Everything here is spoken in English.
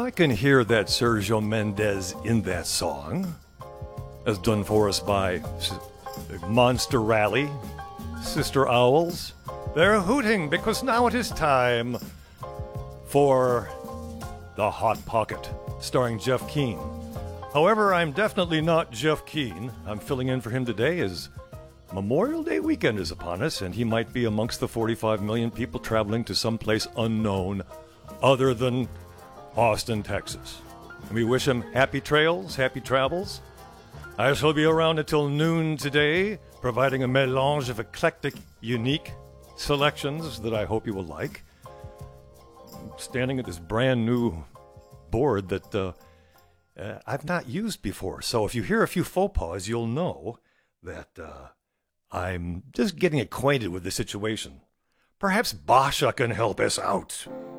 I can hear that Sergio Mendes in that song, as done for us by Monster Rally, Sister Owls. They're hooting because now it is time for The Hot Pocket, starring Jeff Keane. However, I'm definitely not Jeff Keane. I'm filling in for him today as Memorial Day weekend is upon us, and he might be amongst the 45 million people traveling to some place unknown other than Austin, Texas. And we wish him happy trails, happy travels. I shall be around until noon today, providing a melange of eclectic, unique selections that I hope you will like. I'm standing at this brand new board that I've not used before. So if you hear a few faux pas, you'll know that I'm just getting acquainted with the situation. Perhaps Basha can help us out.